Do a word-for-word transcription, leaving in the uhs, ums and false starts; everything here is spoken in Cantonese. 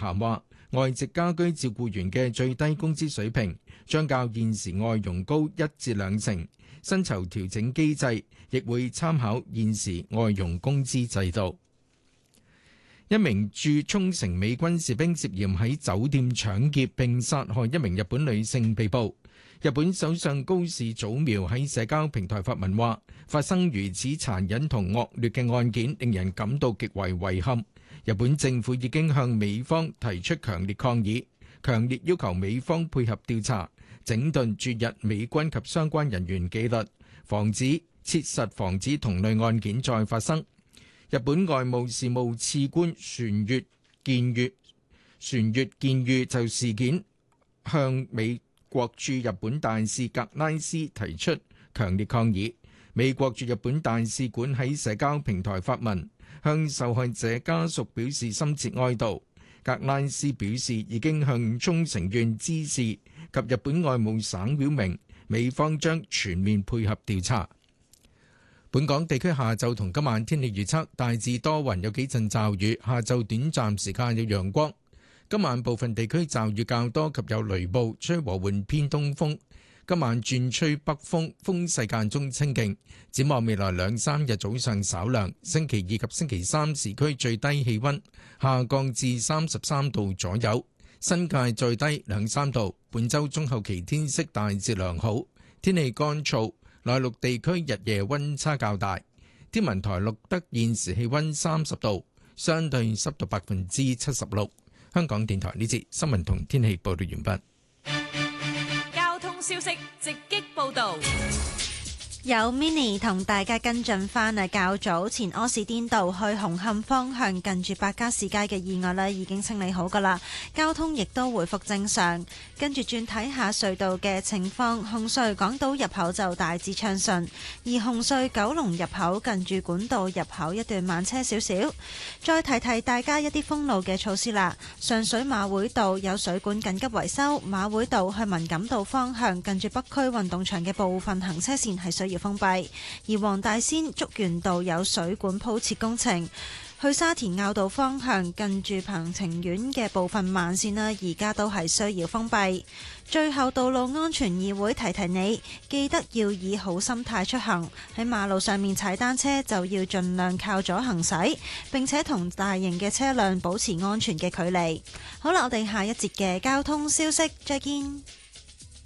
函話，外籍家居照顧員嘅最低工資水平將較現時外傭高一至兩成，薪酬調整機制亦會參考現時外傭工資制度。一名駐沖繩美軍士兵涉嫌喺酒店搶劫並殺害一名日本女性被捕。日本首相高市早苗喺社交平台發文話，發生如此殘忍同惡劣嘅案件，令人感到極為遺憾。日本政府已經向美方提出強烈抗議，強烈要求美方配合調查，整頓駐日美軍及相關人員紀律，防止切實防止同類案件再發生。日本外務事務次官船越健裕船越健裕就事件向美國駐日本大使格拉斯提出強烈抗議。美國駐日本大使館喺社交平台發文，向受害者家屬表示深切哀悼。格拉斯表示已經向沖繩縣知事及日本外務省表明，美方將全面配合調查。本港地區下晝同今晚天氣預測，大致多雲，有幾陣驟雨，下晝短暫時間有陽光。今晚部分地區驟雨較多及有雷暴，吹和緩偏東風。今晚轉吹北風，風勢間中清勁。展望未來兩三日早上稍涼，星期二及星期三市區最低氣溫下降至三十三度左右，新界再低兩三度。本週中後期天色大致良好，天氣乾燥，內陸地區日夜溫差較大。天文台錄得現時氣溫三十度，相對濕度百分之七十六。香港電台呢節新聞同天氣報道完畢。 交通消息直擊報道。 有 Mini 同大家跟進返啊，較早前柯士甸道去紅磡方向近住百家士街嘅意外呢已經清理好噶啦，交通亦都回復正常。跟住轉睇下隧道嘅情況，紅隧港島入口就大致暢順，而紅隧九龍入口近住管道入口一段慢車少少。再提提大家一啲封路嘅措施啦，上水馬會道有水管緊急維修，馬會道去文錦道方向近住北區運動場嘅部分行車線係需要封閉，而黃大仙竹園道有水管鋪設工程，去沙田坳道方向近住鵬程苑嘅部分慢線啦，而家都係需要封閉。最後，道路安全議會提提你，記得要以好心態出行，喺馬路上面踩單車就要盡量靠左行駛，並且同大型嘅車輛保持安全嘅距離。好啦，我哋下一節嘅交通消息再見。